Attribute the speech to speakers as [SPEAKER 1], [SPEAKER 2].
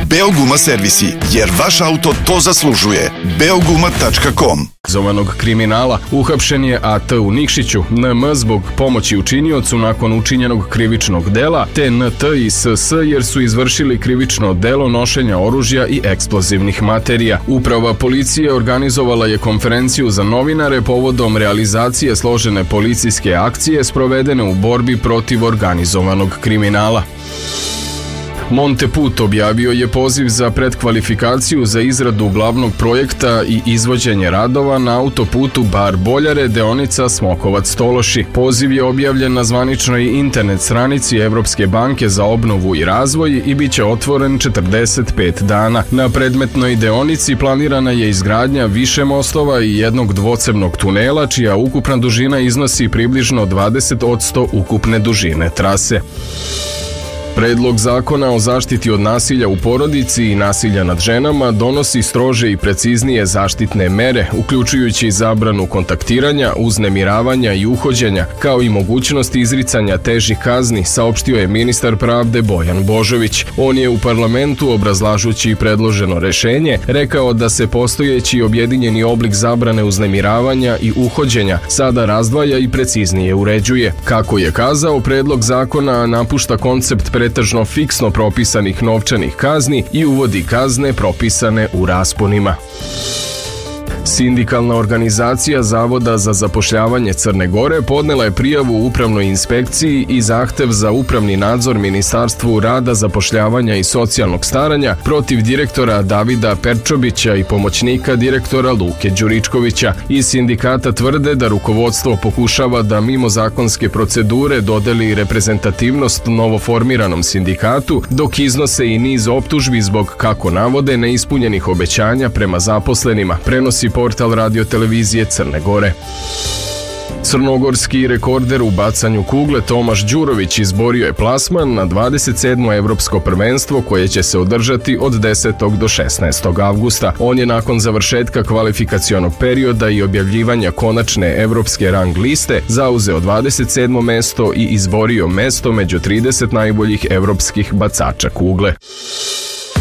[SPEAKER 1] Beoguma servisi, jer vaš auto to zaslužuje. Beoguma.com.
[SPEAKER 2] Organizovanog kriminala uhapšen je AT u Nikšiću, NM zbog pomoći učiniocu nakon učinjenog krivičnog dela, te NT i SS jer su izvršili krivično delo nošenja oružja i eksplozivnih materija. Uprava policije organizovala je konferenciju za novinare povodom realizacije složene policijske akcije sprovedene u borbi protiv organizovanog kriminala. Monteput objavio je poziv za pretkvalifikaciju za izradu glavnog projekta i izvođenje radova na autoputu Bar-Boljare deonica Smokovac-Tološi. Poziv je objavljen na zvaničnoj internet stranici Evropske banke za obnovu i razvoj i bit će otvoren 45 dana. Na predmetnoj deonici planirana je izgradnja više mostova i jednog dvocevnog tunela, čija ukupna dužina iznosi približno 20% ukupne dužine trase. Predlog zakona o zaštiti od nasilja u porodici i nasilja nad ženama donosi strože i preciznije zaštitne mere, uključujući zabranu kontaktiranja, uznemiravanja i uhođenja, kao i mogućnost izricanja težih kazni, saopštio je ministar pravde Bojan Božović. On je u parlamentu, obrazlažući predloženo rešenje, rekao da se postojeći objedinjeni oblik zabrane uznemiravanja i uhođenja sada razdvaja i preciznije uređuje. Kako je kazao, predlog zakona napušta koncept pretežno fiksno propisanih novčanih kazni i uvodi kazne propisane u rasponima. Sindikalna organizacija Zavoda za zapošljavanje Crne Gore podnela je prijavu upravnoj inspekciji i zahtev za upravni nadzor Ministarstvu rada, zapošljavanja i socijalnog staranja protiv direktora Davida Perčobića i pomoćnika direktora Luke Đuričkovića. Iz sindikata tvrde da rukovodstvo pokušava da mimo zakonske procedure dodeli reprezentativnost novoformiranom sindikatu, dok iznose i niz optužbi zbog, kako navode, neispunjenih obećanja prema zaposlenima, prenosi portal radio-televizije Crne Gore. Crnogorski rekorder u bacanju kugle Tomaš Đurović izborio je plasman na 27. evropsko prvenstvo koje će se održati od 10. do 16. avgusta. On je nakon završetka kvalifikacionog perioda i objavljivanja konačne evropske rang liste zauzeo 27. mesto i izborio mesto među 30 najboljih evropskih bacača kugle.